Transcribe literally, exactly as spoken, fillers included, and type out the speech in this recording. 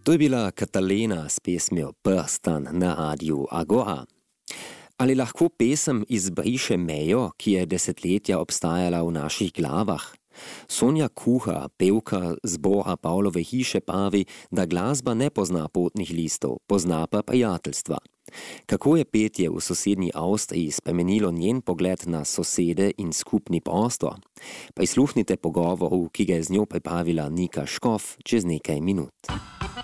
To je bila Katalena s pesmijo Prstan na radiju Agora. Ali lahko pesem izbriše mejo, ki je desetletja obstajala v naših glavah? Sonja Kuha, pevka zbora Pavlove hiše, pravi, da glasba ne pozna potnih listov, pozna pa prijateljstva. Kako je petje v sosednji Avstriji spremenilo njen pogled na sosede in skupni prostor? Prisluhnite pogovoru, ki ga je z njo pripravila Nika Škof čez nekaj minut.